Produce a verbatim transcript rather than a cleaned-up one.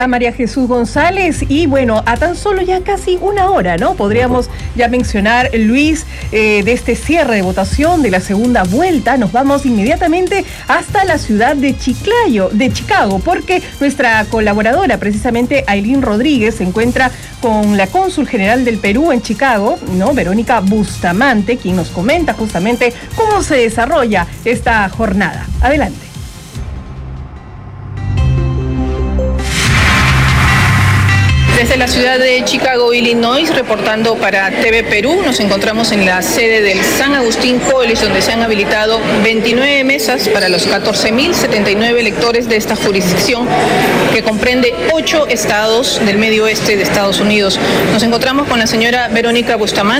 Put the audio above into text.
A María Jesús González, y bueno, a tan solo ya casi una hora, ¿no? Podríamos ya mencionar, Luis, eh, de este cierre de votación de la segunda vuelta. Nos vamos inmediatamente hasta la ciudad de Chiclayo, de Chicago, porque nuestra colaboradora, precisamente Ailín Rodríguez, se encuentra con la cónsul general del Perú en Chicago, ¿no? Verónica Bustamante, quien nos comenta justamente cómo se desarrolla esta jornada. Adelante. Desde la ciudad de Chicago, Illinois, reportando para T V Perú, nos encontramos en la sede del San Agustín College, donde se han habilitado veintinueve mesas para los catorce mil setenta y nueve electores de esta jurisdicción, que comprende ocho estados del medio oeste de Estados Unidos. Nos encontramos con la señora Verónica Bustamante.